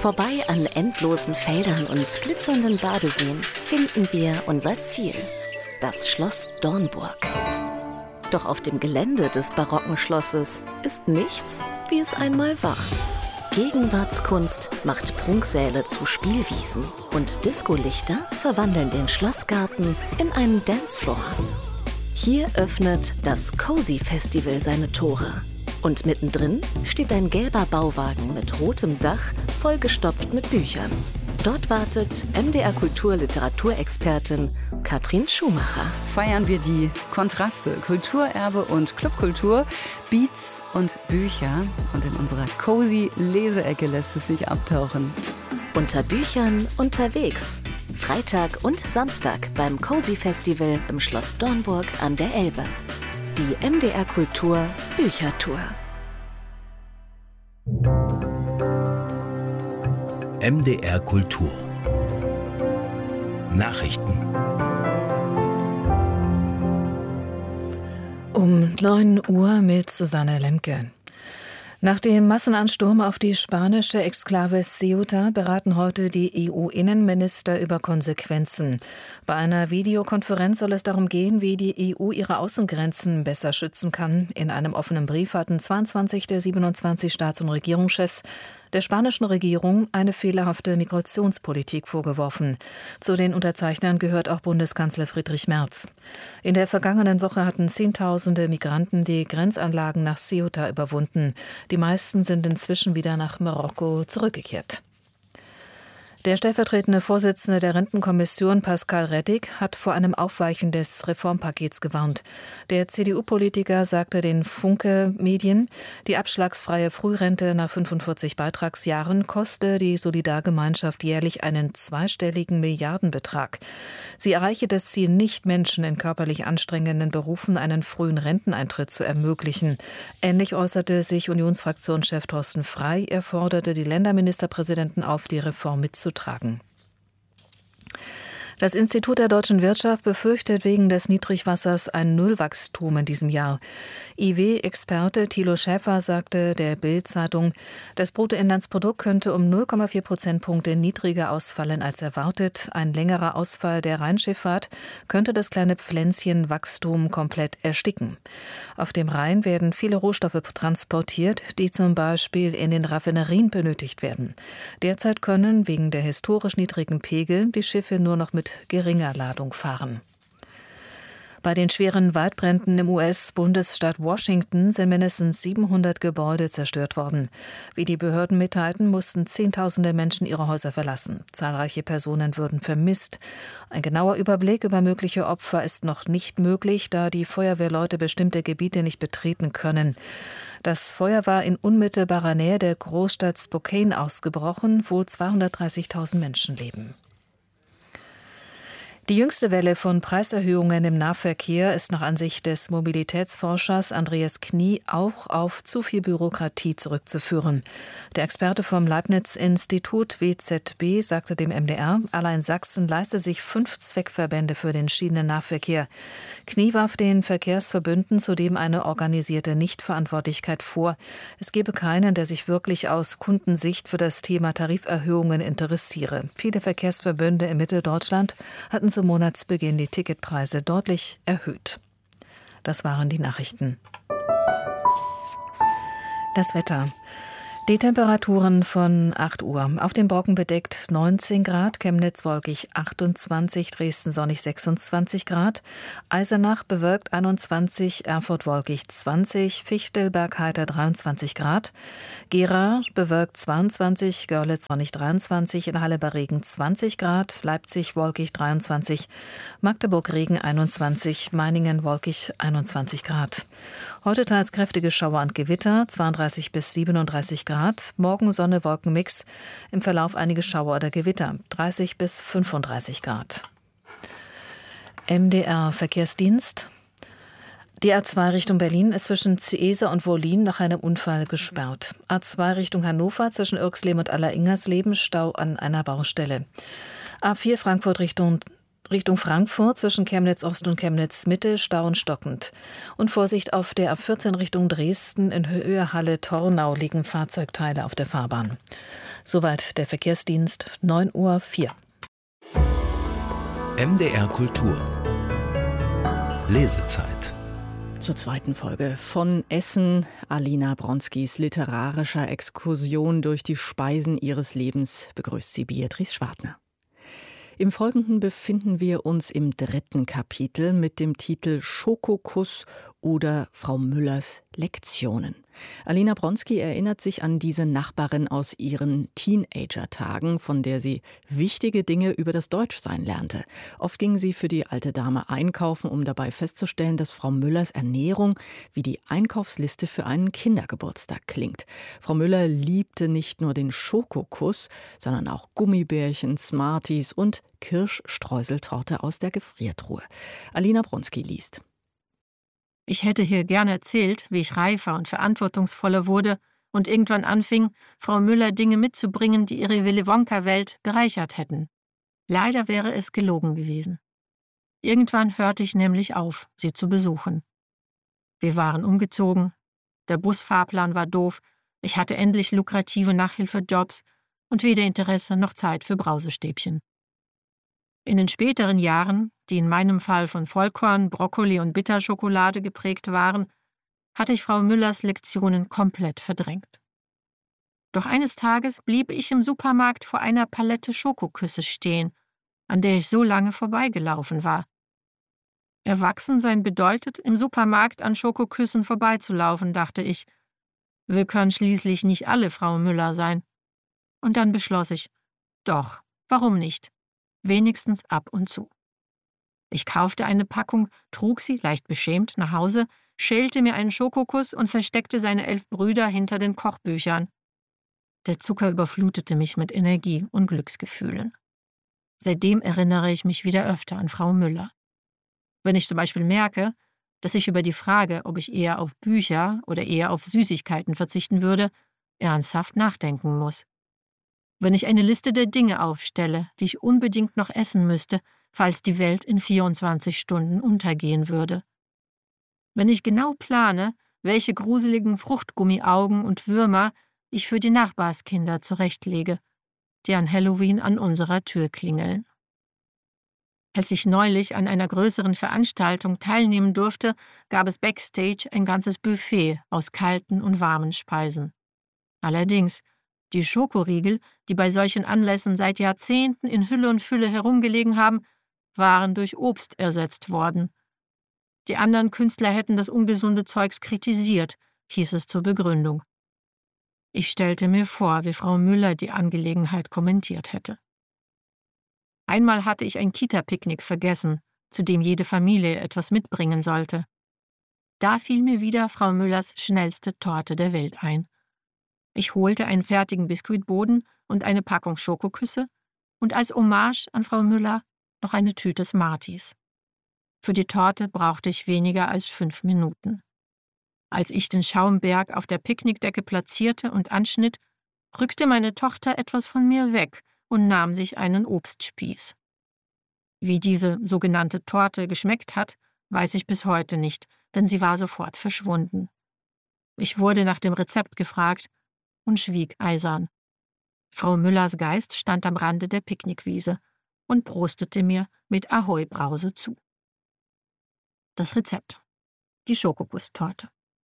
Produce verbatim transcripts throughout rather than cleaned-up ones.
Vorbei an endlosen Feldern und glitzernden Badeseen finden wir unser Ziel, das Schloss Dornburg. Doch auf dem Gelände des barocken Schlosses ist nichts, wie es einmal war. Gegenwartskunst macht Prunksäle zu Spielwiesen und Discolichter verwandeln den Schlossgarten in einen Dancefloor. Hier öffnet das Cozy Festival seine Tore. Und mittendrin steht ein gelber Bauwagen mit rotem Dach, vollgestopft mit Büchern. Dort wartet M D R Kultur-Literaturexpertin Katrin Schumacher. Feiern wir die Kontraste, Kulturerbe und Clubkultur, Beats und Bücher. Und in unserer cozy Leseecke lässt es sich abtauchen. Unter Büchern unterwegs. Freitag und Samstag beim Cozy Festival im Schloss Dornburg an der Elbe. Die M D R Kultur Büchertour. M D R Kultur Nachrichten. Um neun Uhr mit Susanne Lemke. Nach dem Massenansturm auf die spanische Exklave Ceuta beraten heute die E U-Innenminister über Konsequenzen. Bei einer Videokonferenz soll es darum gehen, wie die E U ihre Außengrenzen besser schützen kann. In einem offenen Brief hatten zweiundzwanzig der siebenundzwanzig Staats- und Regierungschefs der spanischen Regierung eine fehlerhafte Migrationspolitik vorgeworfen. Zu den Unterzeichnern gehört auch Bundeskanzler Friedrich Merz. In der vergangenen Woche hatten Zehntausende Migranten die Grenzanlagen nach Ceuta überwunden. Die meisten sind inzwischen wieder nach Marokko zurückgekehrt. Der stellvertretende Vorsitzende der Rentenkommission, Pascal Rettig, hat vor einem Aufweichen des Reformpakets gewarnt. Der C D U-Politiker sagte den Funke-Medien, die abschlagsfreie Frührente nach fünfundvierzig Beitragsjahren koste die Solidargemeinschaft jährlich einen zweistelligen Milliardenbetrag. Sie erreiche das Ziel nicht, Menschen in körperlich anstrengenden Berufen einen frühen Renteneintritt zu ermöglichen. Ähnlich äußerte sich Unionsfraktionschef Thorsten Frey. Er forderte die Länderministerpräsidenten auf, die Reform mitzutragen. Tragen. Das Institut der deutschen Wirtschaft befürchtet wegen des Niedrigwassers ein Nullwachstum in diesem Jahr. I W-Experte Thilo Schäfer sagte der Bild-Zeitung, das Bruttoinlandsprodukt könnte um null Komma vier Prozentpunkte niedriger ausfallen als erwartet. Ein längerer Ausfall der Rheinschifffahrt könnte das kleine Pflänzchen Wachstum komplett ersticken. Auf dem Rhein werden viele Rohstoffe transportiert, die zum Beispiel in den Raffinerien benötigt werden. Derzeit können wegen der historisch niedrigen Pegel die Schiffe nur noch mit geringer Ladung fahren. Bei den schweren Waldbränden im U S-Bundesstaat Washington sind mindestens siebenhundert Gebäude zerstört worden. Wie die Behörden mitteilten, mussten Zehntausende Menschen ihre Häuser verlassen. Zahlreiche Personen würden vermisst. Ein genauer Überblick über mögliche Opfer ist noch nicht möglich, da die Feuerwehrleute bestimmte Gebiete nicht betreten können. Das Feuer war in unmittelbarer Nähe der Großstadt Spokane ausgebrochen, wo zweihundertdreißigtausend Menschen leben. Die jüngste Welle von Preiserhöhungen im Nahverkehr ist nach Ansicht des Mobilitätsforschers Andreas Knie auch auf zu viel Bürokratie zurückzuführen. Der Experte vom Leibniz-Institut W Z B sagte dem M D R, allein Sachsen leiste sich fünf Zweckverbände für den Schienennahverkehr. Knie warf den Verkehrsverbünden zudem eine organisierte Nichtverantwortlichkeit vor. Es gebe keinen, der sich wirklich aus Kundensicht für das Thema Tariferhöhungen interessiere. Viele Verkehrsverbünde in Mitteldeutschland hatten zum Monatsbeginn die Ticketpreise deutlich erhöht. Das waren die Nachrichten. Das Wetter. Die Temperaturen von acht Uhr. Auf dem Brocken bedeckt neunzehn Grad, Chemnitz wolkig achtundzwanzig, Dresden sonnig sechsundzwanzig Grad, Eisenach bewölkt einundzwanzig, Erfurt wolkig zwanzig, Fichtelberg heiter dreiundzwanzig Grad, Gera bewölkt zweiundzwanzig, Görlitz sonnig dreiundzwanzig, in Halle bei Regen zwanzig Grad, Leipzig wolkig dreiundzwanzig, Magdeburg Regen einundzwanzig, Meiningen wolkig einundzwanzig Grad. Heute teils kräftige Schauer und Gewitter, zweiunddreißig bis siebenunddreißig Grad. Morgen Sonne, Wolkenmix. Im Verlauf einige Schauer oder Gewitter, dreißig bis fünfunddreißig Grad. M D R Verkehrsdienst. Die A zwei Richtung Berlin ist zwischen Ciesa und Wollin nach einem Unfall gesperrt. A zwei Richtung Hannover zwischen Irxleben und Alleringmersleben Stau an einer Baustelle. A vier Frankfurt Richtung Richtung Frankfurt zwischen Chemnitz Ost und Chemnitz Mitte Stau und stockend. Und Vorsicht auf der A vierzehn Richtung Dresden in Höhe Halle Tornau liegen Fahrzeugteile auf der Fahrbahn. Soweit der Verkehrsdienst, neun Uhr vier. M D R Kultur. Lesezeit. Zur zweiten Folge von Essen, Alina Bronskis literarischer Exkursion durch die Speisen ihres Lebens, begrüßt sie Beatrice Schwartner. Im Folgenden befinden wir uns im dritten Kapitel mit dem Titel Schokokuss oder Frau Müllers Lektionen. Alina Bronski erinnert sich an diese Nachbarin aus ihren Teenager-Tagen, von der sie wichtige Dinge über das Deutschsein lernte. Oft ging sie für die alte Dame einkaufen, um dabei festzustellen, dass Frau Müllers Ernährung wie die Einkaufsliste für einen Kindergeburtstag klingt. Frau Müller liebte nicht nur den Schokokuss, sondern auch Gummibärchen, Smarties und Kirschstreuseltorte aus der Gefriertruhe. Alina Bronski liest. Ich hätte hier gerne erzählt, wie ich reifer und verantwortungsvoller wurde und irgendwann anfing, Frau Müller Dinge mitzubringen, die ihre Willy-Wonka-Welt bereichert hätten. Leider wäre es gelogen gewesen. Irgendwann hörte ich nämlich auf, sie zu besuchen. Wir waren umgezogen, der Busfahrplan war doof, ich hatte endlich lukrative Nachhilfejobs und weder Interesse noch Zeit für Brausestäbchen. In den späteren Jahren, die in meinem Fall von Vollkorn, Brokkoli und Bitterschokolade geprägt waren, hatte ich Frau Müllers Lektionen komplett verdrängt. Doch eines Tages blieb ich im Supermarkt vor einer Palette Schokoküsse stehen, an der ich so lange vorbeigelaufen war. Erwachsensein bedeutet, im Supermarkt an Schokoküssen vorbeizulaufen, dachte ich. Wir können schließlich nicht alle Frau Müller sein. Und dann beschloss ich, doch, warum nicht? Wenigstens ab und zu. Ich kaufte eine Packung, trug sie, leicht beschämt, nach Hause, schälte mir einen Schokokuss und versteckte seine elf Brüder hinter den Kochbüchern. Der Zucker überflutete mich mit Energie und Glücksgefühlen. Seitdem erinnere ich mich wieder öfter an Frau Müller. Wenn ich zum Beispiel merke, dass ich über die Frage, ob ich eher auf Bücher oder eher auf Süßigkeiten verzichten würde, ernsthaft nachdenken muss. Wenn ich eine Liste der Dinge aufstelle, die ich unbedingt noch essen müsste, falls die Welt in vierundzwanzig Stunden untergehen würde. Wenn ich genau plane, welche gruseligen Fruchtgummiaugen und Würmer ich für die Nachbarskinder zurechtlege, die an Halloween an unserer Tür klingeln. Als ich neulich an einer größeren Veranstaltung teilnehmen durfte, gab es backstage ein ganzes Buffet aus kalten und warmen Speisen. Allerdings, die Schokoriegel, die bei solchen Anlässen seit Jahrzehnten in Hülle und Fülle herumgelegen haben, waren durch Obst ersetzt worden. Die anderen Künstler hätten das ungesunde Zeugs kritisiert, hieß es zur Begründung. Ich stellte mir vor, wie Frau Müller die Angelegenheit kommentiert hätte. Einmal hatte ich ein Kita-Picknick vergessen, zu dem jede Familie etwas mitbringen sollte. Da fiel mir wieder Frau Müllers schnellste Torte der Welt ein. Ich holte einen fertigen Biskuitboden und eine Packung Schokoküsse und als Hommage an Frau Müller noch eine Tüte Smarties. Für die Torte brauchte ich weniger als fünf Minuten. Als ich den Schaumberg auf der Picknickdecke platzierte und anschnitt, rückte meine Tochter etwas von mir weg und nahm sich einen Obstspieß. Wie diese sogenannte Torte geschmeckt hat, weiß ich bis heute nicht, denn sie war sofort verschwunden. Ich wurde nach dem Rezept gefragt und schwieg eisern. Frau Müllers Geist stand am Rande der Picknickwiese und prostete mir mit Ahoi-Brause zu. Das Rezept: die Schokokusstorte.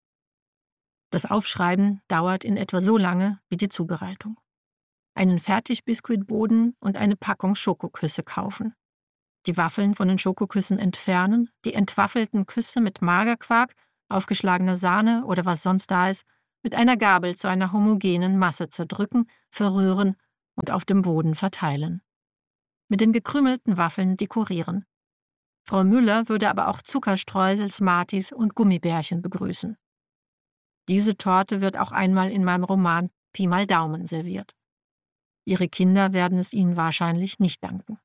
Das Aufschreiben dauert in etwa so lange wie die Zubereitung. Einen Fertigbiskuitboden und eine Packung Schokoküsse kaufen. Die Waffeln von den Schokoküssen entfernen, die entwaffelten Küsse mit Magerquark, aufgeschlagener Sahne oder was sonst da ist, mit einer Gabel zu einer homogenen Masse zerdrücken, verrühren und auf dem Boden verteilen. Mit den gekrümelten Waffeln dekorieren. Frau Müller würde aber auch Zuckerstreusel, Smarties und Gummibärchen begrüßen. Diese Torte wird auch einmal in meinem Roman Pi mal Daumen serviert. Ihre Kinder werden es ihnen wahrscheinlich nicht danken.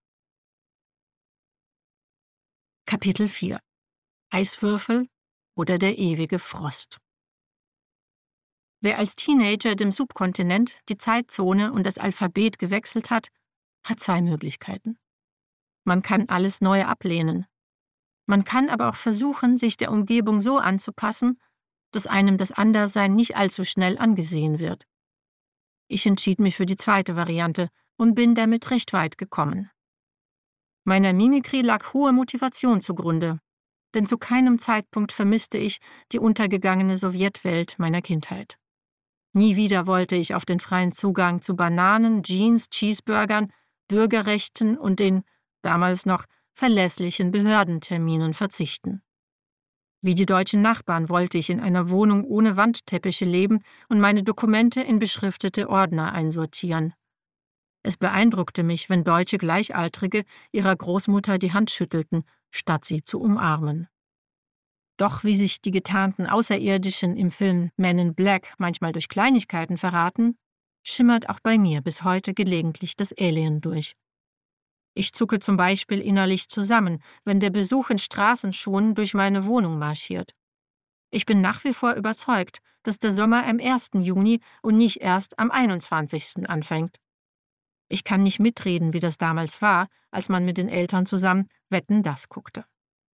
Kapitel vier. Eiswürfel oder der ewige Frost. Wer als Teenager dem Subkontinent die Zeitzone und das Alphabet gewechselt hat, hat zwei Möglichkeiten. Man kann alles Neue ablehnen. Man kann aber auch versuchen, sich der Umgebung so anzupassen, dass einem das Anderssein nicht allzu schnell angesehen wird. Ich entschied mich für die zweite Variante und bin damit recht weit gekommen. Meiner Mimikrie lag hohe Motivation zugrunde, denn zu keinem Zeitpunkt vermisste ich die untergegangene Sowjetwelt meiner Kindheit. Nie wieder wollte ich auf den freien Zugang zu Bananen, Jeans, Cheeseburgern, Bürgerrechten und den, damals noch, verlässlichen Behördenterminen verzichten. Wie die deutschen Nachbarn wollte ich in einer Wohnung ohne Wandteppiche leben und meine Dokumente in beschriftete Ordner einsortieren. Es beeindruckte mich, wenn deutsche Gleichaltrige ihrer Großmutter die Hand schüttelten, statt sie zu umarmen. Doch wie sich die getarnten Außerirdischen im Film Men in Black manchmal durch Kleinigkeiten verraten, schimmert auch bei mir bis heute gelegentlich das Alien durch. Ich zucke zum Beispiel innerlich zusammen, wenn der Besuch in Straßenschuhen durch meine Wohnung marschiert. Ich bin nach wie vor überzeugt, dass der Sommer am ersten Juni und nicht erst am einundzwanzigsten anfängt. Ich kann nicht mitreden, wie das damals war, als man mit den Eltern zusammen Wetten, das guckte.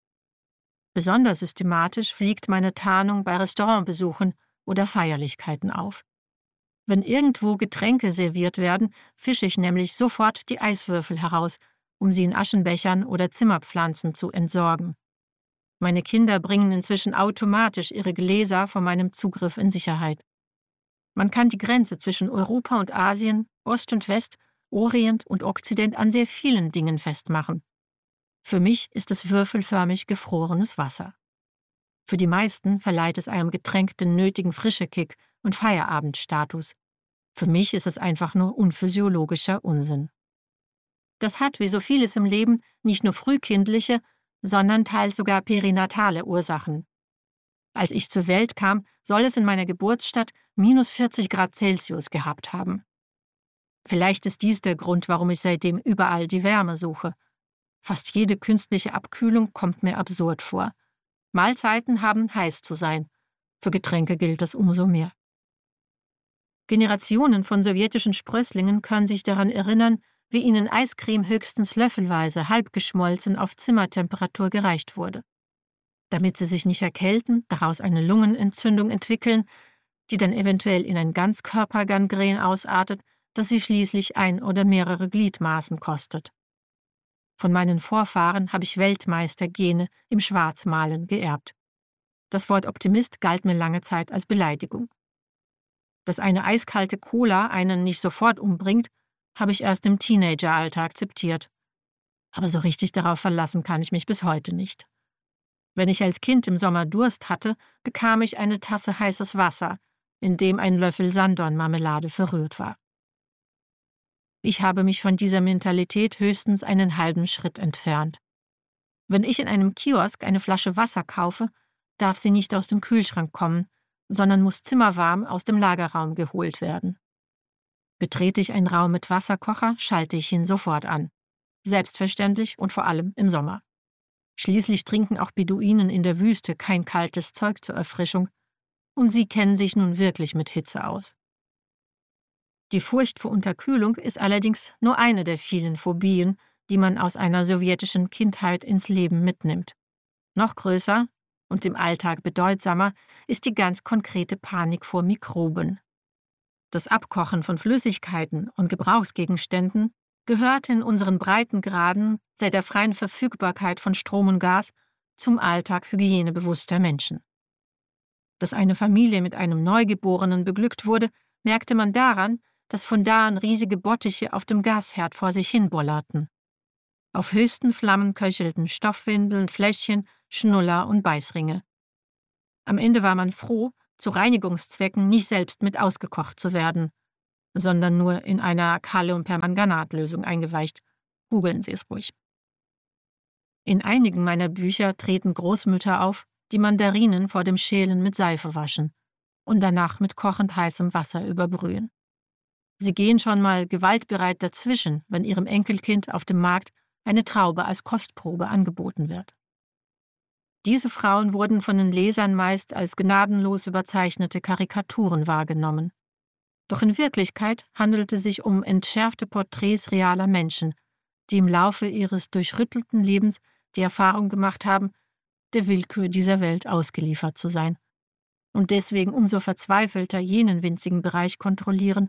Besonders systematisch fliegt meine Tarnung bei Restaurantbesuchen oder Feierlichkeiten auf. Wenn irgendwo Getränke serviert werden, fische ich nämlich sofort die Eiswürfel heraus, um sie in Aschenbechern oder Zimmerpflanzen zu entsorgen. Meine Kinder bringen inzwischen automatisch ihre Gläser vor meinem Zugriff in Sicherheit. Man kann die Grenze zwischen Europa und Asien, Ost und West, Orient und Okzident an sehr vielen Dingen festmachen. Für mich ist es würfelförmig gefrorenes Wasser. Für die meisten verleiht es einem Getränk den nötigen Frischekick und Feierabendstatus. Für mich ist es einfach nur unphysiologischer Unsinn. Das hat, wie so vieles im Leben, nicht nur frühkindliche, sondern teils sogar perinatale Ursachen. Als ich zur Welt kam, soll es in meiner Geburtsstadt minus vierzig Grad Celsius gehabt haben. Vielleicht ist dies der Grund, warum ich seitdem überall die Wärme suche. Fast jede künstliche Abkühlung kommt mir absurd vor. Mahlzeiten haben heiß zu sein. Für Getränke gilt das umso mehr. Generationen von sowjetischen Sprösslingen können sich daran erinnern, wie ihnen Eiscreme höchstens löffelweise halb geschmolzen auf Zimmertemperatur gereicht wurde. Damit sie sich nicht erkälten, daraus eine Lungenentzündung entwickeln, die dann eventuell in ein Ganzkörpergangren ausartet, das sie schließlich ein oder mehrere Gliedmaßen kostet. Von meinen Vorfahren habe ich Weltmeistergene im Schwarzmalen geerbt. Das Wort Optimist galt mir lange Zeit als Beleidigung. Dass eine eiskalte Cola einen nicht sofort umbringt, habe ich erst im Teenageralter akzeptiert. Aber so richtig darauf verlassen kann ich mich bis heute nicht. Wenn ich als Kind im Sommer Durst hatte, bekam ich eine Tasse heißes Wasser, in dem ein Löffel Sanddornmarmelade verrührt war. Ich habe mich von dieser Mentalität höchstens einen halben Schritt entfernt. Wenn ich in einem Kiosk eine Flasche Wasser kaufe, darf sie nicht aus dem Kühlschrank kommen, sondern muss zimmerwarm aus dem Lagerraum geholt werden. Betrete ich einen Raum mit Wasserkocher, schalte ich ihn sofort an. Selbstverständlich und vor allem im Sommer. Schließlich trinken auch Beduinen in der Wüste kein kaltes Zeug zur Erfrischung, und sie kennen sich nun wirklich mit Hitze aus. Die Furcht vor Unterkühlung ist allerdings nur eine der vielen Phobien, die man aus einer sowjetischen Kindheit ins Leben mitnimmt. Noch größer und im Alltag bedeutsamer ist die ganz konkrete Panik vor Mikroben. Das Abkochen von Flüssigkeiten und Gebrauchsgegenständen gehört in unseren Breitengraden seit der freien Verfügbarkeit von Strom und Gas zum Alltag hygienebewusster Menschen. Dass eine Familie mit einem Neugeborenen beglückt wurde, merkte man daran, dass von da an riesige Bottiche auf dem Gasherd vor sich hin bollerten. Auf höchsten Flammen köchelten Stoffwindeln, Fläschchen, Schnuller und Beißringe. Am Ende war man froh, zu Reinigungszwecken nicht selbst mit ausgekocht zu werden, sondern nur in einer Kaliumpermanganatlösung eingeweicht. Googeln Sie es ruhig. In einigen meiner Bücher treten Großmütter auf, die Mandarinen vor dem Schälen mit Seife waschen und danach mit kochend heißem Wasser überbrühen. Sie gehen schon mal gewaltbereit dazwischen, wenn ihrem Enkelkind auf dem Markt eine Traube als Kostprobe angeboten wird. Diese Frauen wurden von den Lesern meist als gnadenlos überzeichnete Karikaturen wahrgenommen. Doch in Wirklichkeit handelte es sich um entschärfte Porträts realer Menschen, die im Laufe ihres durchrüttelten Lebens die Erfahrung gemacht haben, der Willkür dieser Welt ausgeliefert zu sein und deswegen umso verzweifelter jenen winzigen Bereich kontrollieren,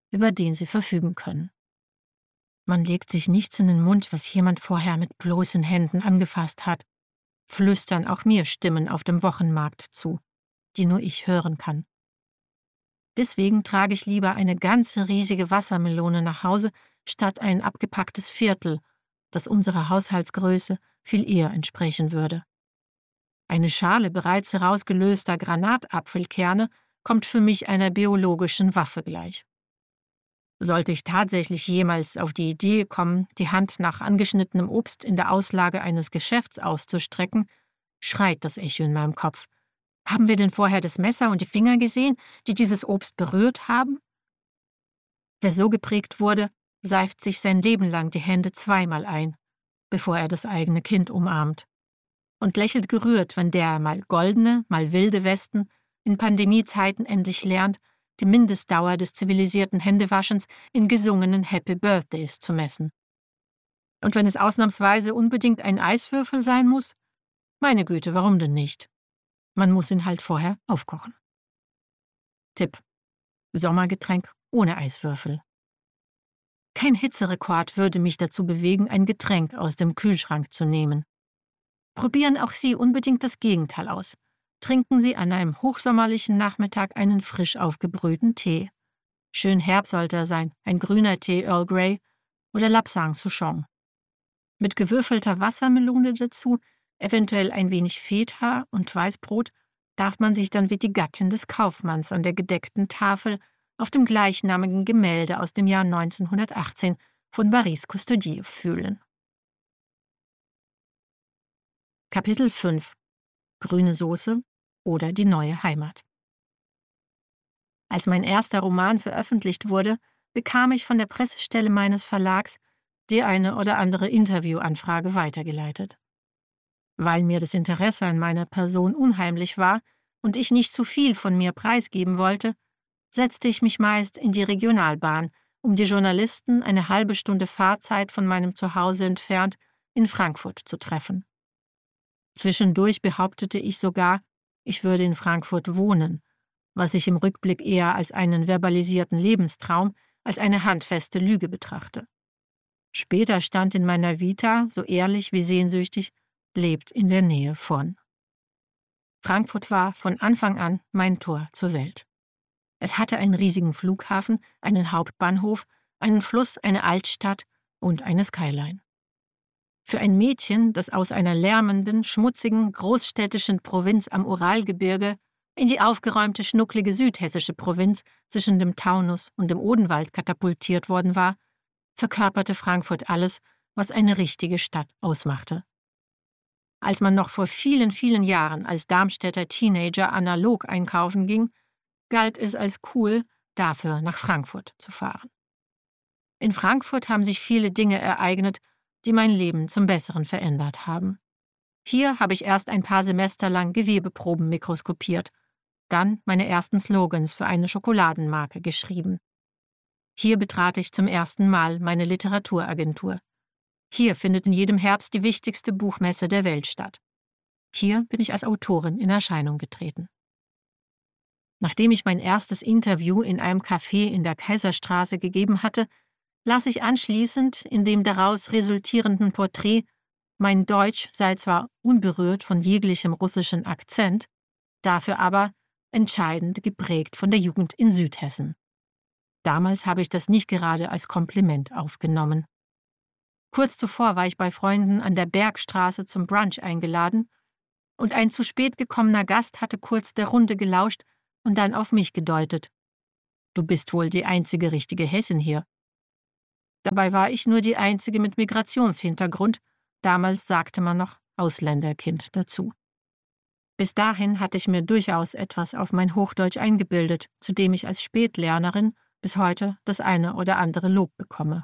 über den sie verfügen können. Man legt sich nichts in den Mund, was jemand vorher mit bloßen Händen angefasst hat, flüstern auch mir Stimmen auf dem Wochenmarkt zu, die nur ich hören kann. Deswegen trage ich lieber eine ganze riesige Wassermelone nach Hause, statt ein abgepacktes Viertel, das unserer Haushaltsgröße viel eher entsprechen würde. Eine Schale bereits herausgelöster Granatapfelkerne kommt für mich einer biologischen Waffe gleich. Sollte ich tatsächlich jemals auf die Idee kommen, die Hand nach angeschnittenem Obst in der Auslage eines Geschäfts auszustrecken, schreit das Echo in meinem Kopf. Haben wir denn vorher das Messer und die Finger gesehen, die dieses Obst berührt haben? Wer so geprägt wurde, seift sich sein Leben lang die Hände zweimal ein, bevor er das eigene Kind umarmt. Und lächelt gerührt, wenn der mal goldene, mal wilde Westen in Pandemiezeiten endlich lernt, die Mindestdauer des zivilisierten Händewaschens in gesungenen Happy Birthdays zu messen. Und wenn es ausnahmsweise unbedingt ein Eiswürfel sein muss, meine Güte, warum denn nicht? Man muss ihn halt vorher aufkochen. Tipp: Sommergetränk ohne Eiswürfel. Kein Hitzerekord würde mich dazu bewegen, ein Getränk aus dem Kühlschrank zu nehmen. Probieren auch Sie unbedingt das Gegenteil aus. Trinken Sie an einem hochsommerlichen Nachmittag einen frisch aufgebrühten Tee. Schön herb sollte er sein, ein grüner Tee Earl Grey oder Lapsang Souchong. Mit gewürfelter Wassermelone dazu, eventuell ein wenig Feta und Weißbrot, darf man sich dann wie die Gattin des Kaufmanns an der gedeckten Tafel auf dem gleichnamigen Gemälde aus dem Jahr neunzehnhundertachtzehn von Baris Custodiev fühlen. Kapitel fünf: Grüne Soße oder die neue Heimat. Als mein erster Roman veröffentlicht wurde, bekam ich von der Pressestelle meines Verlags die eine oder andere Interviewanfrage weitergeleitet. Weil mir das Interesse an meiner Person unheimlich war und ich nicht zu viel von mir preisgeben wollte, setzte ich mich meist in die Regionalbahn, um die Journalisten eine halbe Stunde Fahrzeit von meinem Zuhause entfernt in Frankfurt zu treffen. Zwischendurch behauptete ich sogar, ich würde in Frankfurt wohnen, was ich im Rückblick eher als einen verbalisierten Lebenstraum als eine handfeste Lüge betrachte. Später stand in meiner Vita, so ehrlich wie sehnsüchtig, lebt in der Nähe von. Frankfurt war von Anfang an mein Tor zur Welt. Es hatte einen riesigen Flughafen, einen Hauptbahnhof, einen Fluss, eine Altstadt und eine Skyline. Für ein Mädchen, das aus einer lärmenden, schmutzigen, großstädtischen Provinz am Uralgebirge in die aufgeräumte, schnucklige südhessische Provinz zwischen dem Taunus und dem Odenwald katapultiert worden war, verkörperte Frankfurt alles, was eine richtige Stadt ausmachte. Als man noch vor vielen, vielen Jahren als Darmstädter Teenager analog einkaufen ging, galt es als cool, dafür nach Frankfurt zu fahren. In Frankfurt haben sich viele Dinge ereignet, die mein Leben zum Besseren verändert haben. Hier habe ich erst ein paar Semester lang Gewebeproben mikroskopiert, dann meine ersten Slogans für eine Schokoladenmarke geschrieben. Hier betrat ich zum ersten Mal meine Literaturagentur. Hier findet in jedem Herbst die wichtigste Buchmesse der Welt statt. Hier bin ich als Autorin in Erscheinung getreten. Nachdem ich mein erstes Interview in einem Café in der Kaiserstraße gegeben hatte, las ich anschließend in dem daraus resultierenden Porträt, mein Deutsch sei zwar unberührt von jeglichem russischen Akzent, dafür aber entscheidend geprägt von der Jugend in Südhessen. Damals habe ich das nicht gerade als Kompliment aufgenommen. Kurz zuvor war ich bei Freunden an der Bergstraße zum Brunch eingeladen und ein zu spät gekommener Gast hatte kurz der Runde gelauscht und dann auf mich gedeutet. »Du bist wohl die einzige richtige Hessin hier.« Dabei war ich nur die einzige mit Migrationshintergrund, damals sagte man noch Ausländerkind dazu. Bis dahin hatte ich mir durchaus etwas auf mein Hochdeutsch eingebildet, zu dem ich als Spätlernerin bis heute das eine oder andere Lob bekomme.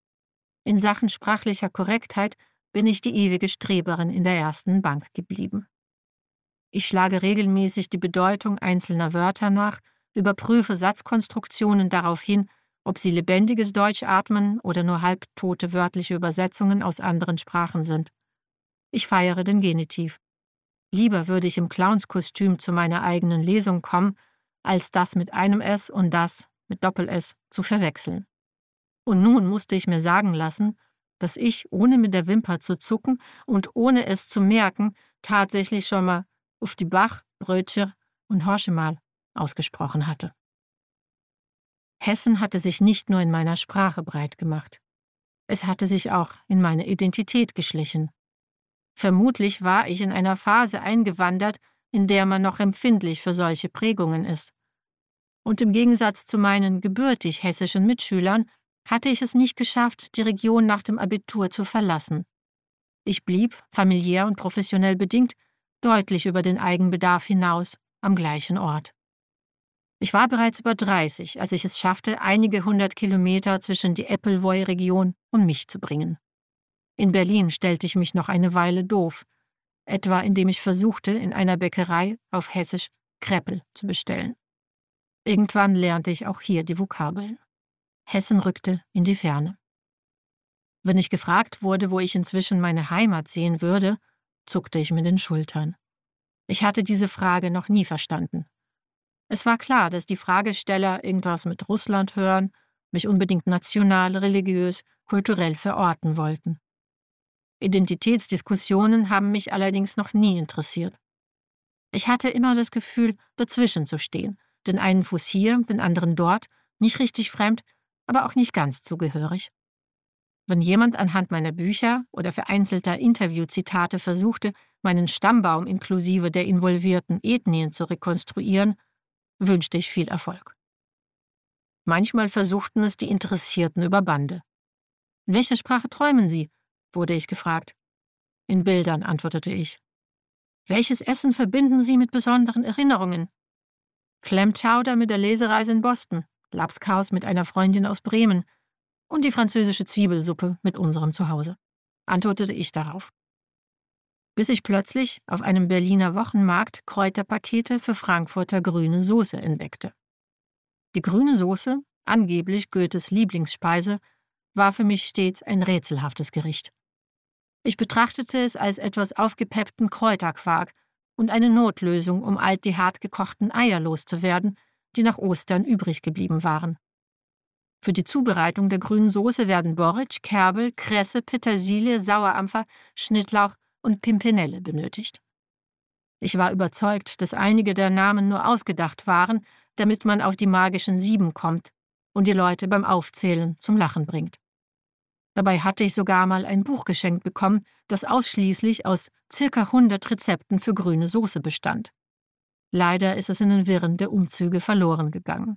In Sachen sprachlicher Korrektheit bin ich die ewige Streberin in der ersten Bank geblieben. Ich schlage regelmäßig die Bedeutung einzelner Wörter nach, überprüfe Satzkonstruktionen darauf hin, ob sie lebendiges Deutsch atmen oder nur halbtote wörtliche Übersetzungen aus anderen Sprachen sind. Ich feiere den Genitiv. Lieber würde ich im Clownskostüm zu meiner eigenen Lesung kommen, als das mit einem S und das mit Doppel-S zu verwechseln. Und nun musste ich mir sagen lassen, dass ich, ohne mit der Wimper zu zucken und ohne es zu merken, tatsächlich schon mal auf die Bach, Brötchen und Horschemal ausgesprochen hatte. Hessen hatte sich nicht nur in meiner Sprache breit gemacht. Es hatte sich auch in meine Identität geschlichen. Vermutlich war ich in einer Phase eingewandert, in der man noch empfindlich für solche Prägungen ist. Und im Gegensatz zu meinen gebürtig hessischen Mitschülern hatte ich es nicht geschafft, die Region nach dem Abitur zu verlassen. Ich blieb, familiär und professionell bedingt, deutlich über den Eigenbedarf hinaus, am gleichen Ort. Ich war bereits über dreißig, als ich es schaffte, einige hundert Kilometer zwischen die Eppelwoi-Region und mich zu bringen. In Berlin stellte ich mich noch eine Weile doof, etwa indem ich versuchte, in einer Bäckerei auf Hessisch Kreppel zu bestellen. Irgendwann lernte ich auch hier die Vokabeln. Hessen rückte in die Ferne. Wenn ich gefragt wurde, wo ich inzwischen meine Heimat sehen würde, zuckte ich mit den Schultern. Ich hatte diese Frage noch nie verstanden. Es war klar, dass die Fragesteller irgendwas mit Russland hören, mich unbedingt national, religiös, kulturell verorten wollten. Identitätsdiskussionen haben mich allerdings noch nie interessiert. Ich hatte immer das Gefühl, dazwischen zu stehen, den einen Fuß hier, den anderen dort, nicht richtig fremd, aber auch nicht ganz zugehörig. Wenn jemand anhand meiner Bücher oder vereinzelter Interviewzitate versuchte, meinen Stammbaum inklusive der involvierten Ethnien zu rekonstruieren, wünschte ich viel Erfolg. Manchmal versuchten es die Interessierten über Bande. »In welcher Sprache träumen Sie?« wurde ich gefragt. »In Bildern«, antwortete ich. »Welches Essen verbinden Sie mit besonderen Erinnerungen?« »Clam-Chowder mit der Lesereise in Boston, Labskaus mit einer Freundin aus Bremen und die französische Zwiebelsuppe mit unserem Zuhause«, antwortete ich darauf. Bis ich plötzlich auf einem Berliner Wochenmarkt Kräuterpakete für Frankfurter grüne Soße entdeckte. Die grüne Soße, angeblich Goethes Lieblingsspeise, war für mich stets ein rätselhaftes Gericht. Ich betrachtete es als etwas aufgepeppten Kräuterquark und eine Notlösung, um all die hart gekochten Eier loszuwerden, die nach Ostern übrig geblieben waren. Für die Zubereitung der grünen Soße werden Borretsch, Kerbel, Kresse, Petersilie, Sauerampfer, Schnittlauch und Pimpinelle benötigt. Ich war überzeugt, dass einige der Namen nur ausgedacht waren, damit man auf die magischen Sieben kommt und die Leute beim Aufzählen zum Lachen bringt. Dabei hatte ich sogar mal ein Buch geschenkt bekommen, das ausschließlich aus circa hundert Rezepten für grüne Soße bestand. Leider ist es in den Wirren der Umzüge verloren gegangen.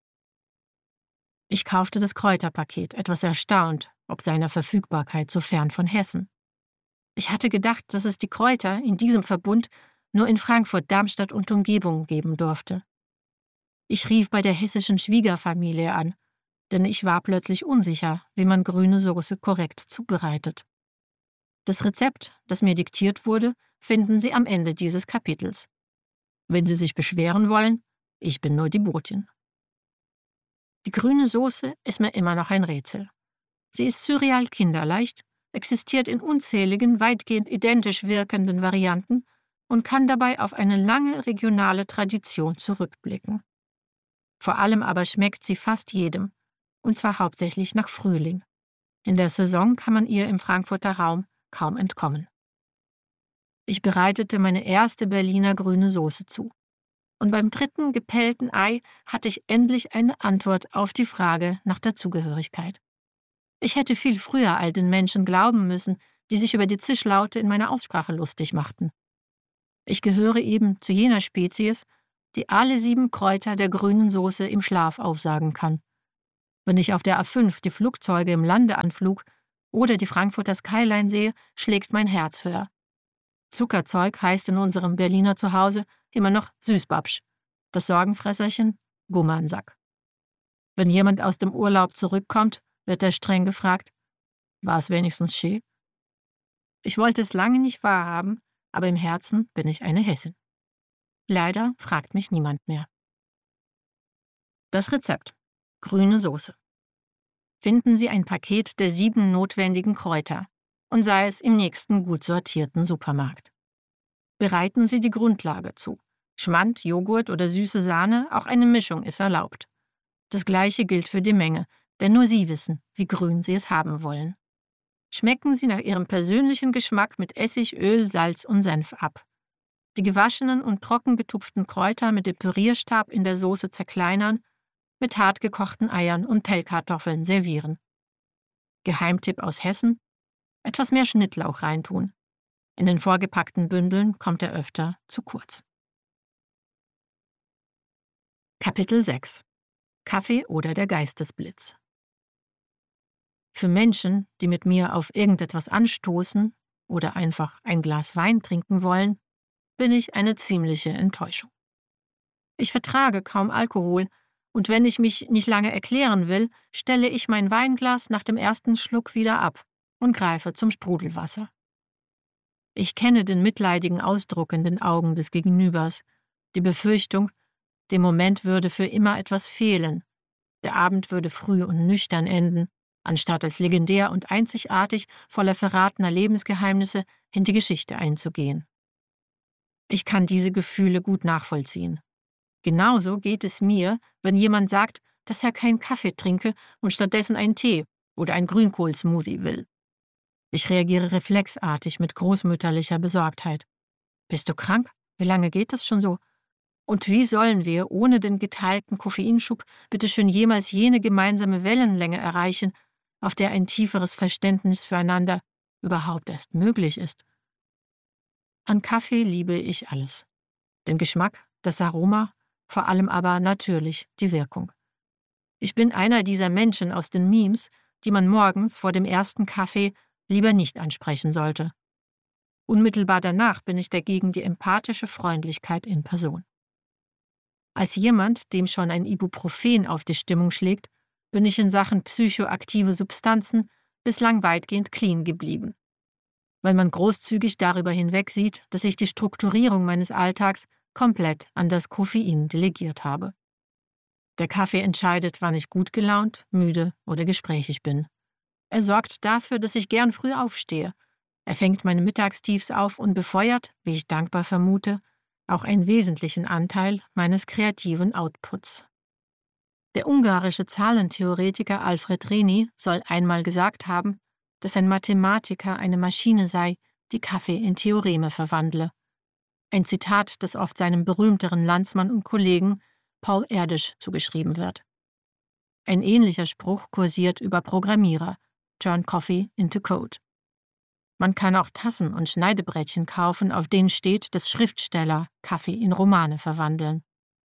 Ich kaufte das Kräuterpaket, etwas erstaunt, ob seiner Verfügbarkeit so fern von Hessen. Ich hatte gedacht, dass es die Kräuter in diesem Verbund nur in Frankfurt, Darmstadt und Umgebung geben durfte. Ich rief bei der hessischen Schwiegerfamilie an, denn ich war plötzlich unsicher, wie man grüne Soße korrekt zubereitet. Das Rezept, das mir diktiert wurde, finden Sie am Ende dieses Kapitels. Wenn Sie sich beschweren wollen, ich bin nur die Botin. Die grüne Soße ist mir immer noch ein Rätsel. Sie ist surreal kinderleicht, existiert in unzähligen, weitgehend identisch wirkenden Varianten und kann dabei auf eine lange regionale Tradition zurückblicken. Vor allem aber schmeckt sie fast jedem, und zwar hauptsächlich nach Frühling. In der Saison kann man ihr im Frankfurter Raum kaum entkommen. Ich bereitete meine erste Berliner grüne Soße zu. Und beim dritten gepellten Ei hatte ich endlich eine Antwort auf die Frage nach der Zugehörigkeit. Ich hätte viel früher all den Menschen glauben müssen, die sich über die Zischlaute in meiner Aussprache lustig machten. Ich gehöre eben zu jener Spezies, die alle sieben Kräuter der grünen Soße im Schlaf aufsagen kann. Wenn ich auf der A fünf die Flugzeuge im Landeanflug oder die Frankfurter Skyline sehe, schlägt mein Herz höher. Zuckerzeug heißt in unserem Berliner Zuhause immer noch Süßbabsch, das Sorgenfresserchen Gummernsack. Wenn jemand aus dem Urlaub zurückkommt, wird er streng gefragt, war es wenigstens schön? Ich wollte es lange nicht wahrhaben, aber im Herzen bin ich eine Hessin. Leider fragt mich niemand mehr. Das Rezept: grüne Soße. Finden Sie ein Paket der sieben notwendigen Kräuter und sei es im nächsten gut sortierten Supermarkt. Bereiten Sie die Grundlage zu. Schmand, Joghurt oder süße Sahne, auch eine Mischung ist erlaubt. Das Gleiche gilt für die Menge, denn nur Sie wissen, wie grün Sie es haben wollen. Schmecken Sie nach Ihrem persönlichen Geschmack mit Essig, Öl, Salz und Senf ab. Die gewaschenen und trocken getupften Kräuter mit dem Pürierstab in der Soße zerkleinern, mit hart gekochten Eiern und Pellkartoffeln servieren. Geheimtipp aus Hessen: etwas mehr Schnittlauch reintun. In den vorgepackten Bündeln kommt er öfter zu kurz. Kapitel sechs: Kaffee oder der Geistesblitz. Für Menschen, die mit mir auf irgendetwas anstoßen oder einfach ein Glas Wein trinken wollen, bin ich eine ziemliche Enttäuschung. Ich vertrage kaum Alkohol, und wenn ich mich nicht lange erklären will, stelle ich mein Weinglas nach dem ersten Schluck wieder ab und greife zum Sprudelwasser. Ich kenne den mitleidigen Ausdruck in den Augen des Gegenübers, die Befürchtung, dem Moment würde für immer etwas fehlen, der Abend würde früh und nüchtern enden, anstatt als legendär und einzigartig voller verratener Lebensgeheimnisse in die Geschichte einzugehen. Ich kann diese Gefühle gut nachvollziehen. Genauso geht es mir, wenn jemand sagt, dass er keinen Kaffee trinke und stattdessen einen Tee oder einen Grünkohlsmoothie will. Ich reagiere reflexartig mit großmütterlicher Besorgtheit. Bist du krank? Wie lange geht das schon so? Und wie sollen wir ohne den geteilten Koffeinschub bitteschön jemals jene gemeinsame Wellenlänge erreichen, auf der ein tieferes Verständnis füreinander überhaupt erst möglich ist? An Kaffee liebe ich alles. Den Geschmack, das Aroma, vor allem aber natürlich die Wirkung. Ich bin einer dieser Menschen aus den Memes, die man morgens vor dem ersten Kaffee lieber nicht ansprechen sollte. Unmittelbar danach bin ich dagegen die empathische Freundlichkeit in Person. Als jemand, dem schon ein Ibuprofen auf die Stimmung schlägt, bin ich in Sachen psychoaktive Substanzen bislang weitgehend clean geblieben. Weil man großzügig darüber hinwegsieht, dass ich die Strukturierung meines Alltags komplett an das Koffein delegiert habe. Der Kaffee entscheidet, wann ich gut gelaunt, müde oder gesprächig bin. Er sorgt dafür, dass ich gern früh aufstehe. Er fängt meine Mittagstiefs auf und befeuert, wie ich dankbar vermute, auch einen wesentlichen Anteil meines kreativen Outputs. Der ungarische Zahlentheoretiker Alfred Rényi soll einmal gesagt haben, dass ein Mathematiker eine Maschine sei, die Kaffee in Theoreme verwandle. Ein Zitat, das oft seinem berühmteren Landsmann und Kollegen Paul Erdős zugeschrieben wird. Ein ähnlicher Spruch kursiert über Programmierer: Turn Coffee into Code. Man kann auch Tassen und Schneidebrettchen kaufen, auf denen steht, dass Schriftsteller Kaffee in Romane verwandeln.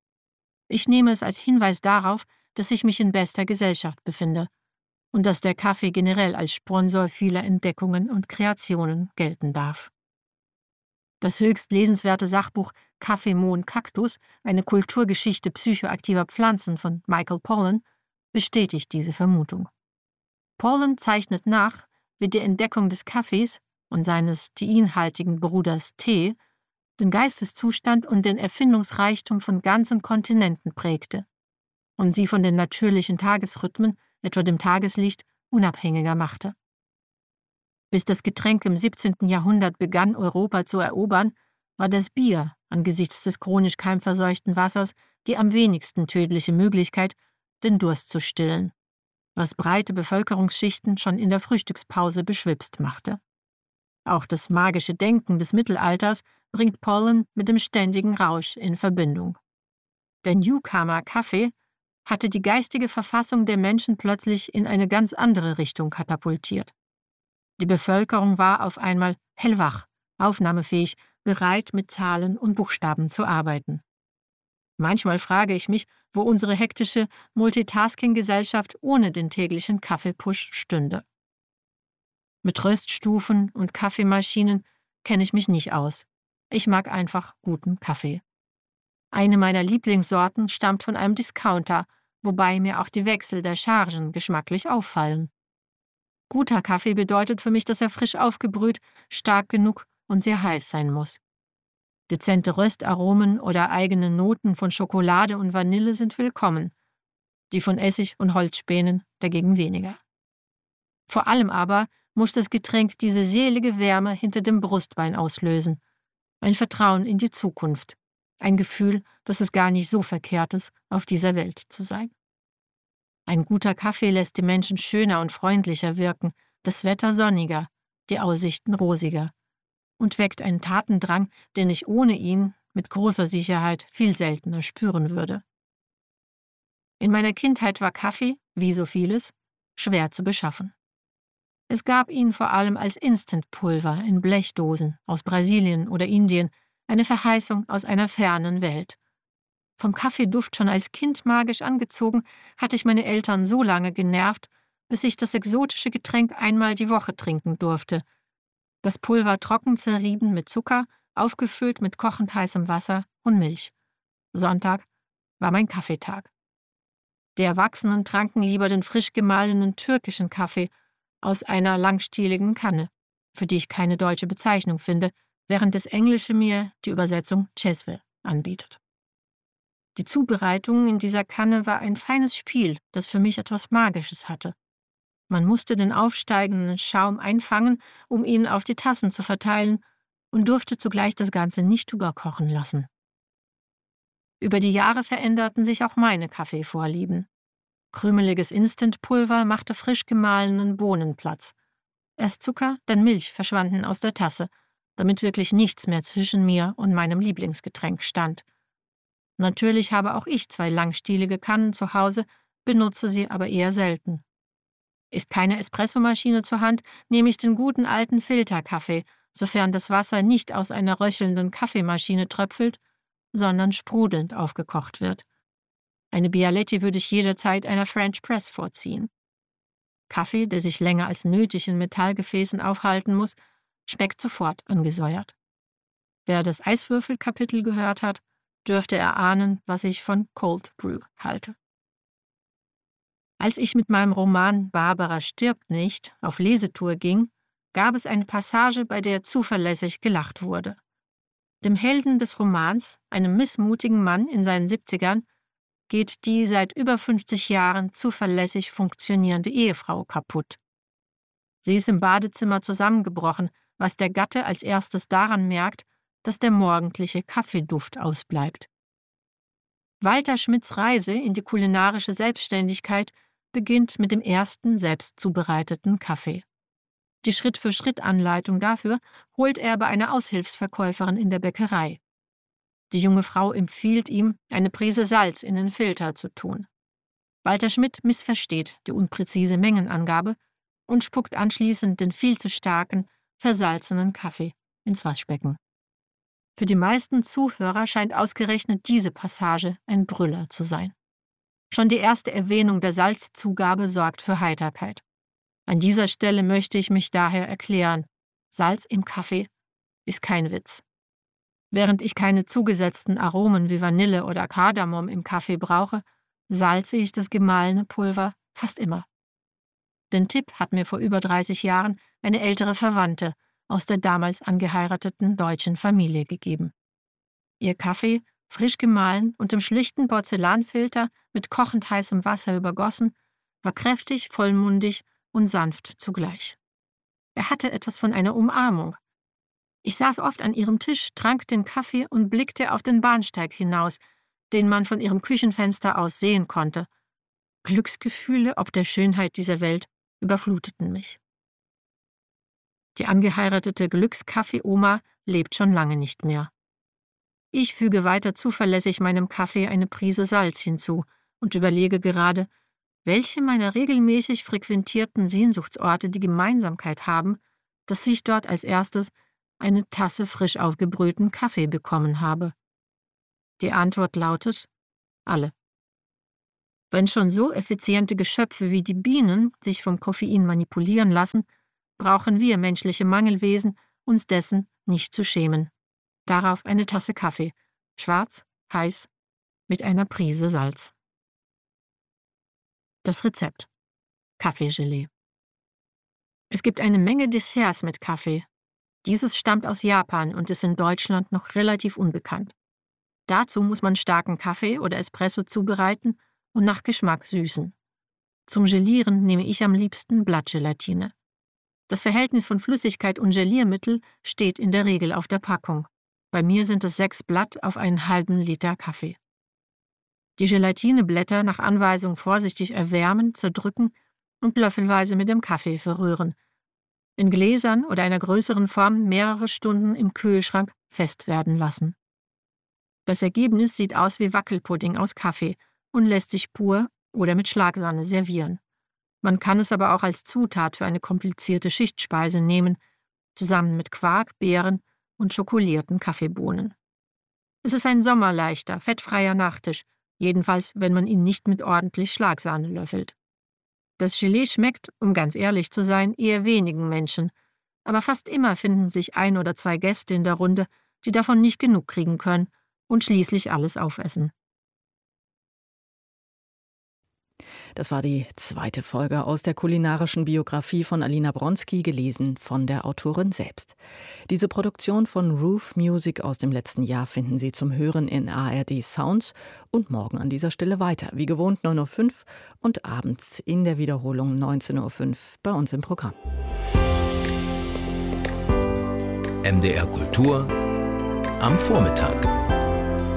Ich nehme es als Hinweis darauf, dass ich mich in bester Gesellschaft befinde und dass der Kaffee generell als Sponsor vieler Entdeckungen und Kreationen gelten darf. Das höchst lesenswerte Sachbuch Kaffee, Mohn, Kaktus, eine Kulturgeschichte psychoaktiver Pflanzen von Michael Pollan, bestätigt diese Vermutung. Pollan zeichnet nach, wie die Entdeckung des Kaffees und seines teinhaltigen Bruders Tee den Geisteszustand und den Erfindungsreichtum von ganzen Kontinenten prägte und sie von den natürlichen Tagesrhythmen, etwa dem Tageslicht, unabhängiger machte. Bis das Getränk im siebzehnten Jahrhundert begann, Europa zu erobern, war das Bier angesichts des chronisch keimverseuchten Wassers die am wenigsten tödliche Möglichkeit, den Durst zu stillen, was breite Bevölkerungsschichten schon in der Frühstückspause beschwipst machte. Auch das magische Denken des Mittelalters bringt Pollan mit dem ständigen Rausch in Verbindung. Der Newcomer-Kaffee hatte die geistige Verfassung der Menschen plötzlich in eine ganz andere Richtung katapultiert. Die Bevölkerung war auf einmal hellwach, aufnahmefähig, bereit, mit Zahlen und Buchstaben zu arbeiten. Manchmal frage ich mich, wo unsere hektische Multitasking-Gesellschaft ohne den täglichen Kaffeepush stünde. Mit Röststufen und Kaffeemaschinen kenne ich mich nicht aus. Ich mag einfach guten Kaffee. Eine meiner Lieblingssorten stammt von einem Discounter, wobei mir auch die Wechsel der Chargen geschmacklich auffallen. Guter Kaffee bedeutet für mich, dass er frisch aufgebrüht, stark genug und sehr heiß sein muss. Dezente Röstaromen oder eigene Noten von Schokolade und Vanille sind willkommen, die von Essig und Holzspänen dagegen weniger. Vor allem aber muss das Getränk diese selige Wärme hinter dem Brustbein auslösen, ein Vertrauen in die Zukunft, ein Gefühl, dass es gar nicht so verkehrt ist, auf dieser Welt zu sein. Ein guter Kaffee lässt die Menschen schöner und freundlicher wirken, das Wetter sonniger, die Aussichten rosiger und weckt einen Tatendrang, den ich ohne ihn mit großer Sicherheit viel seltener spüren würde. In meiner Kindheit war Kaffee, wie so vieles, schwer zu beschaffen. Es gab ihn vor allem als Instantpulver in Blechdosen aus Brasilien oder Indien, eine Verheißung aus einer fernen Welt. Vom Kaffeeduft schon als Kind magisch angezogen, hatte ich meine Eltern so lange genervt, bis ich das exotische Getränk einmal die Woche trinken durfte. Das Pulver trocken zerrieben mit Zucker, aufgefüllt mit kochend heißem Wasser und Milch. Sonntag war mein Kaffeetag. Die Erwachsenen tranken lieber den frisch gemahlenen türkischen Kaffee aus einer langstieligen Kanne, für die ich keine deutsche Bezeichnung finde, während das Englische mir die Übersetzung Chesve anbietet. Die Zubereitung in dieser Kanne war ein feines Spiel, das für mich etwas Magisches hatte. Man musste den aufsteigenden Schaum einfangen, um ihn auf die Tassen zu verteilen, und durfte zugleich das Ganze nicht überkochen lassen. Über die Jahre veränderten sich auch meine Kaffeevorlieben. Krümeliges Instantpulver machte frisch gemahlenen Bohnen Platz. Erst Zucker, dann Milch verschwanden aus der Tasse, damit wirklich nichts mehr zwischen mir und meinem Lieblingsgetränk stand. Natürlich habe auch ich zwei langstielige Kannen zu Hause, benutze sie aber eher selten. Ist keine Espressomaschine zur Hand, nehme ich den guten alten Filterkaffee, sofern das Wasser nicht aus einer röchelnden Kaffeemaschine tröpfelt, sondern sprudelnd aufgekocht wird. Eine Bialetti würde ich jederzeit einer French Press vorziehen. Kaffee, der sich länger als nötig in Metallgefäßen aufhalten muss, schmeckt sofort angesäuert. Wer das Eiswürfelkapitel gehört hat, dürfte erahnen, was ich von Cold Brew halte. Als ich mit meinem Roman »Barbara stirbt nicht« auf Lesetour ging, gab es eine Passage, bei der zuverlässig gelacht wurde. Dem Helden des Romans, einem missmutigen Mann in seinen Siebzigern, geht die seit über fünfzig Jahren zuverlässig funktionierende Ehefrau kaputt. Sie ist im Badezimmer zusammengebrochen, was der Gatte als erstes daran merkt, dass der morgendliche Kaffeeduft ausbleibt. Walter Schmidts Reise in die kulinarische Selbstständigkeit beginnt mit dem ersten selbst zubereiteten Kaffee. Die Schritt-für-Schritt-Anleitung dafür holt er bei einer Aushilfsverkäuferin in der Bäckerei. Die junge Frau empfiehlt ihm, eine Prise Salz in den Filter zu tun. Walter Schmidt missversteht die unpräzise Mengenangabe und spuckt anschließend den viel zu starken, versalzenen Kaffee ins Waschbecken. Für die meisten Zuhörer scheint ausgerechnet diese Passage ein Brüller zu sein. Schon die erste Erwähnung der Salzzugabe sorgt für Heiterkeit. An dieser Stelle möchte ich mich daher erklären: Salz im Kaffee ist kein Witz. Während ich keine zugesetzten Aromen wie Vanille oder Kardamom im Kaffee brauche, salze ich das gemahlene Pulver fast immer. Den Tipp hat mir vor über dreißig Jahren eine ältere Verwandte aus der damals angeheirateten deutschen Familie gegeben. Ihr Kaffee, frisch gemahlen und im schlichten Porzellanfilter mit kochend heißem Wasser übergossen, war kräftig, vollmundig und sanft zugleich. Er hatte etwas von einer Umarmung. Ich saß oft an ihrem Tisch, trank den Kaffee und blickte auf den Bahnsteig hinaus, den man von ihrem Küchenfenster aus sehen konnte. Glücksgefühle ob der Schönheit dieser Welt überfluteten mich. Die angeheiratete Glückskaffee-Oma lebt schon lange nicht mehr. Ich füge weiter zuverlässig meinem Kaffee eine Prise Salz hinzu und überlege gerade, welche meiner regelmäßig frequentierten Sehnsuchtsorte die Gemeinsamkeit haben, dass ich dort als erstes eine Tasse frisch aufgebrühten Kaffee bekommen habe. Die Antwort lautet: alle. Wenn schon so effiziente Geschöpfe wie die Bienen sich vom Koffein manipulieren lassen, brauchen wir menschliche Mangelwesen uns dessen nicht zu schämen. Darauf eine Tasse Kaffee, schwarz, heiß, mit einer Prise Salz. Das Rezept: Kaffeegelee. Es gibt eine Menge Desserts mit Kaffee. Dieses stammt aus Japan und ist in Deutschland noch relativ unbekannt. Dazu muss man starken Kaffee oder Espresso zubereiten und nach Geschmack süßen. Zum Gelieren nehme ich am liebsten Blattgelatine. Das Verhältnis von Flüssigkeit und Geliermittel steht in der Regel auf der Packung. Bei mir sind es sechs Blatt auf einen halben Liter Kaffee. Die Gelatineblätter nach Anweisung vorsichtig erwärmen, zerdrücken und löffelweise mit dem Kaffee verrühren. In Gläsern oder einer größeren Form mehrere Stunden im Kühlschrank fest werden lassen. Das Ergebnis sieht aus wie Wackelpudding aus Kaffee und lässt sich pur oder mit Schlagsahne servieren. Man kann es aber auch als Zutat für eine komplizierte Schichtspeise nehmen, zusammen mit Quark, Beeren und schokolierten Kaffeebohnen. Es ist ein sommerleichter, fettfreier Nachtisch, jedenfalls wenn man ihn nicht mit ordentlich Schlagsahne löffelt. Das Gelee schmeckt, um ganz ehrlich zu sein, eher wenigen Menschen, aber fast immer finden sich ein oder zwei Gäste in der Runde, die davon nicht genug kriegen können und schließlich alles aufessen. Das war die zweite Folge aus der kulinarischen Biografie von Alina Bronski, gelesen von der Autorin selbst. Diese Produktion von Roof Music aus dem letzten Jahr finden Sie zum Hören in A R D Sounds und morgen an dieser Stelle weiter, wie gewohnt neun Uhr fünf und abends in der Wiederholung neunzehn Uhr fünf bei uns im Programm. M D R Kultur am Vormittag.